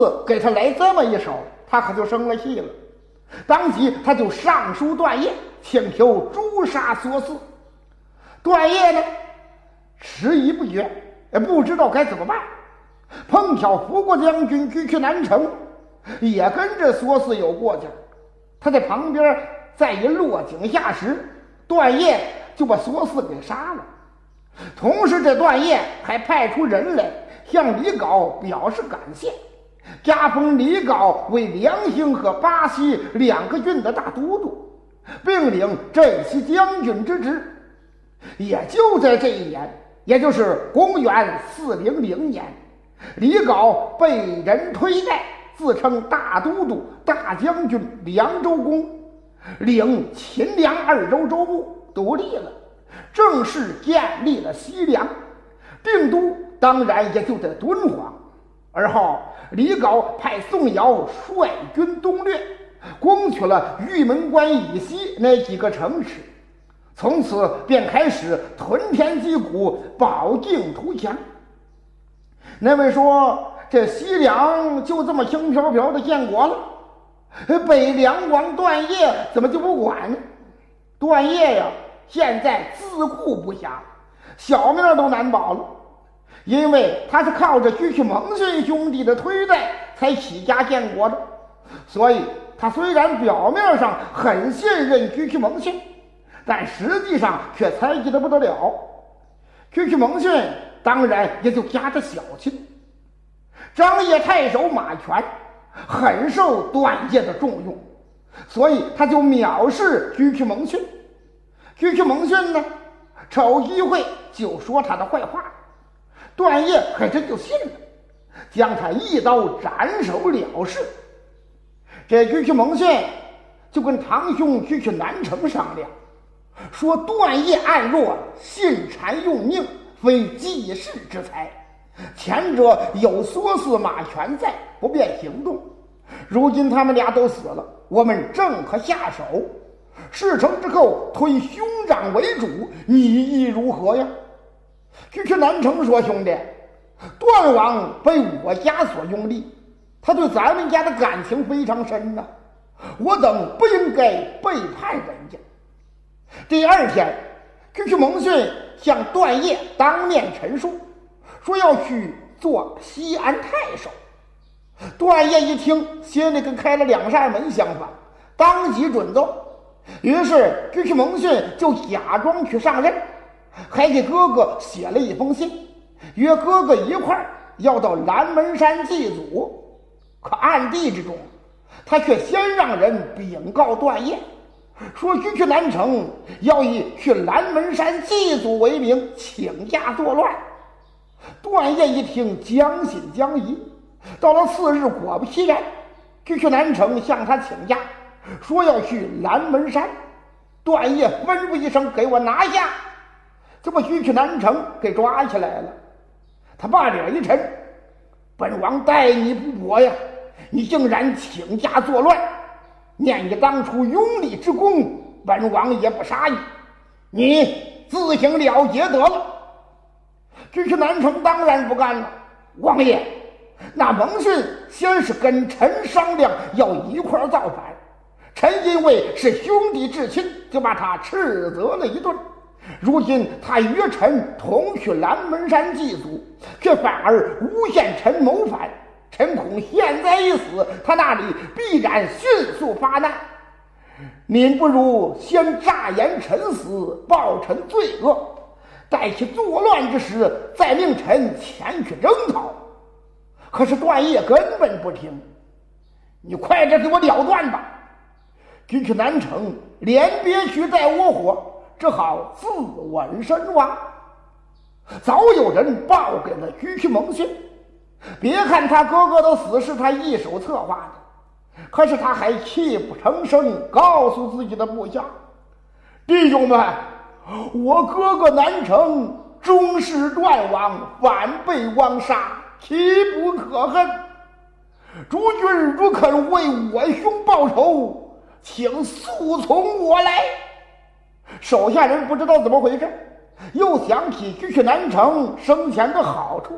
给他来这么一手，他可就生了气了。当即他就上书段业，请求诛杀索嗣。段业呢，迟疑不决，也不知道该怎么办。碰巧伏国将军居去南城也跟着索嗣有过节，他在旁边再一落井下石，段业就把索嗣给杀了。同时这段业还派出人来向李杲表示感谢，加封李杲为梁兴和巴西2个郡的大都督，并领镇西将军之职。也就在这一年，也就是公元400年，李杲被人推戴，自称大都督、大将军、凉州公，领秦凉2州州务，独立了，正式建立了西凉，定都当然也就在敦煌。而后李杲派宋尧率军东掠，攻取了玉门关以西那几个城池，从此便开始屯田击鼓，保境图强。那位说这西凉就这么轻飘飘的建国了，北凉王段业怎么就不管呢？段业呀，现在自顾不暇，小命都难保了。因为他是靠着居去蒙逊兄弟的推戴才起家建国的，所以他虽然表面上很信任居去蒙逊，但实际上却猜忌得不得了。居去蒙逊当然也就加着小气。张掖太守马权很受段业的重用，所以他就藐视居去蒙逊。居去蒙逊呢，瞅机会就说他的坏话，段业还真就信了，将他一刀斩首了事。这居去蒙逊就跟堂兄居去南城商量，说段业暗弱，信谗用命，非济世之才，前者有索嗣马权在，不便行动，如今他们俩都死了，我们正可下手，事成之后推兄长为主，你意如何呀？居去南城说，兄弟，段王被我家所拥立，他对咱们家的感情非常深呐，我等不应该背叛人家。第二天，居去蒙逊向段业当面陈述，说要去做西安太守。段业一听，心里跟开了2扇门相反，当即准奏。于是居去蒙逊就假装去上任，还给哥哥写了一封信，约哥哥一块儿要到蓝门山祭祖。可暗地之中，他却先让人禀告段业，说居去南城要以去蓝门山祭祖为名请假作乱。段业一听，将信将疑。到了次日，果不其然，居去南城向他请假，说要去蓝门山。段业吩咐一声，给我拿下，就把居去南城给抓起来了。他把脸一沉，本王待你不薄呀，你竟然请假作乱，念你当初拥立之功，本王也不杀你，你自行了结得了。居去南城当然不干了，王爷，那蒙逊先是跟臣商量要一块造反，臣因为是兄弟至亲，就把他斥责了一顿。如今他约臣同去蓝门山祭祖，却反而诬陷臣谋反，臣恐现在一死，他那里必然迅速发难。您不如先诈言臣死，报臣罪恶，待其作乱之时，再命臣前去征讨。可是段业根本不听，你快点给我了断吧！居去南城连憋屈带窝火，只好自刎身亡。早有人报给了居去蒙逊，别看他哥哥的死是他一手策划的，可是他还泣不成声，告诉自己的部下：弟兄们，我哥哥南城终是段王，反被汪杀，岂不可恨？诸君如肯为我兄报仇，请速从我来。手下人不知道怎么回事，又想起居去南城生前的好处，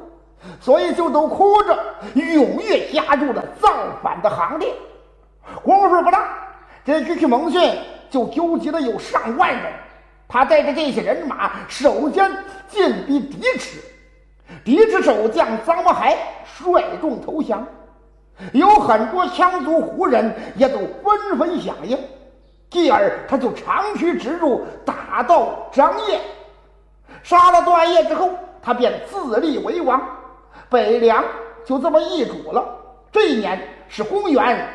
所以就都哭着踊跃加入了造反的行列。功夫不大，这徐去蒙逊就纠集了有上万人，他带着这些人马首先进逼敌池，敌池守将臧摩海率众投降，有很多羌族胡人也都纷纷响应，继而他就长驱直入，打到张掖，杀了段业之后，他便自立为王，北凉就这么易主了。这一年是公元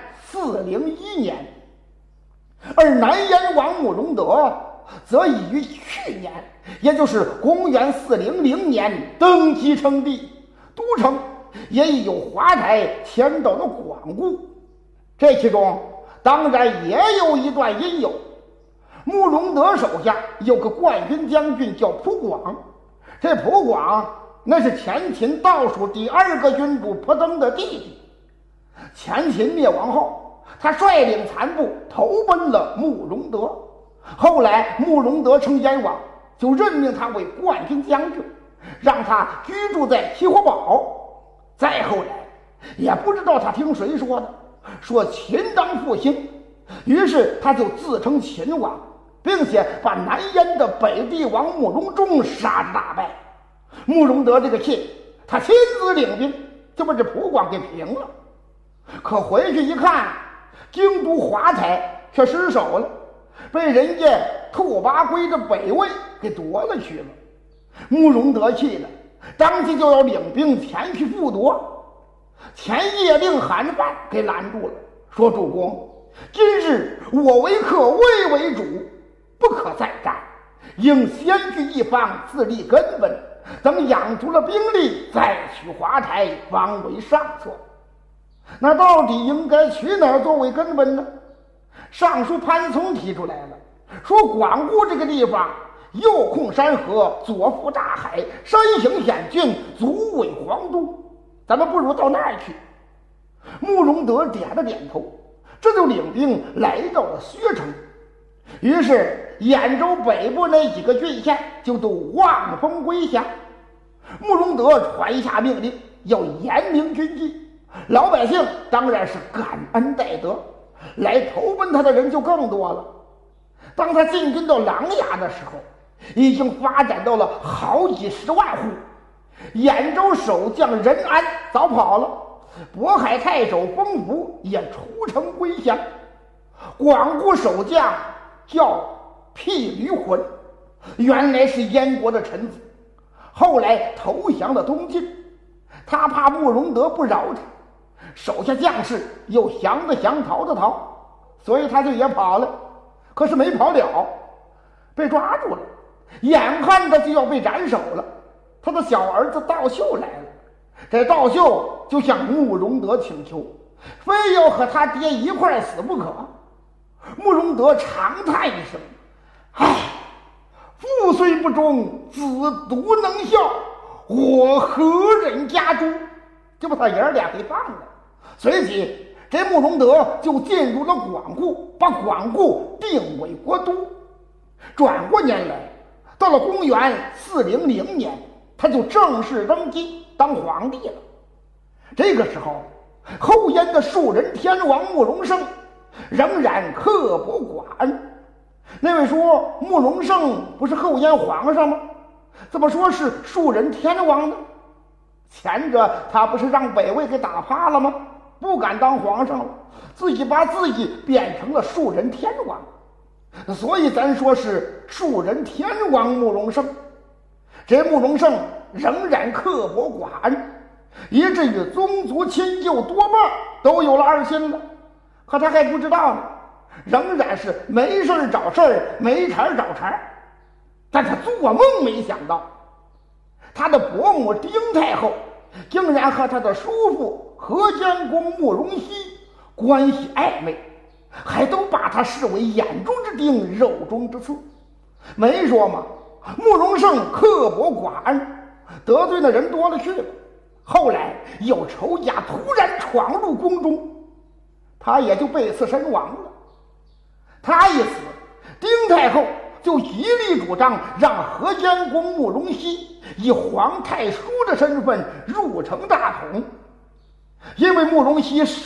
401年，而南燕王慕容德则已于去年，也就是公元400年登基称帝，都城也已有华台迁到了广固。这其中当然也有一段因由。慕容德手下有个冠军将军叫蒲广，这蒲广那是前秦倒数第2个君主蒲登的弟弟。前秦灭亡后，他率领残部投奔了慕容德，后来慕容德称燕王，就任命他为冠军将军，让他居住在齐火堡。再后来也不知道他听谁说的，说秦当复兴，于是他就自称秦王，并且把南燕的北帝王慕容忠杀之大败。慕容德这个气，他亲自领兵就把这蒲广给平了。可回去一看，京都华台却失守了，被人家拓跋圭的北魏给夺了去了。慕容德气的当即就要领兵前去复夺，前夜令韩范给拦住了，说主公，今日我为客，魏为主，不可再战，应先据一方，自立根本，等养足了兵力，再取华台，方为上策。那到底应该取哪儿作为根本呢？尚书潘聪提出来了，说广固这个地方右控山河，左附大海，山形险峻，足为皇都，咱们不如到那儿去。慕容德点了点头，这就领兵来到了薛城。于是兖州北部那几个郡县就都望风归降。慕容德传下命令，要严明军纪，老百姓当然是感恩戴德，来投奔他的人就更多了。当他进军到琅琊的时候，已经发展到了好几10万户。兖州守将任安早跑了，渤海太守封福也出城归降。广固守将叫辟驴浑，原来是燕国的臣子，后来投降了东晋。他怕慕容德不饶他，手下将士又降的降，逃的逃，所以他就也跑了。可是没跑了，被抓住了，眼看着就要被斩首了。他的小儿子道秀来了，这道秀就向慕容德请求，非要和他爹一块死不可。慕容德长叹一声，唉，父虽不忠，子独能孝，我何忍加诛，就把他爷儿俩给放了。随即这慕容德就进入了广固，把广固定为国都。转过年来，到了公元400年，他就正式登基当皇帝了。这个时候，后燕的庶人天王慕容盛仍然刻薄寡恩。那位说慕容盛不是后燕皇上吗？怎么说是庶人天王呢？前者他不是让北魏给打趴了吗？不敢当皇上了，自己把自己变成了庶人天王，所以咱说是庶人天王慕容盛。这慕容盛仍然刻薄寡恩，以至于宗族亲旧多半都有了二心了。可他还不知道呢，仍然是没事找事儿，没茬找茬。但他做梦没想到，他的伯母丁太后竟然和他的叔父河间公慕容熙关系暧昧，还都把他视为眼中之钉，肉中之刺。没说吗？慕容盛刻薄寡恩，得罪的人多了去了。后来有仇家突然闯入宫中，他也就被刺身亡了。他一死，丁太后就极力主张让河间公慕容熙以皇太叔的身份入城大统，因为慕容熙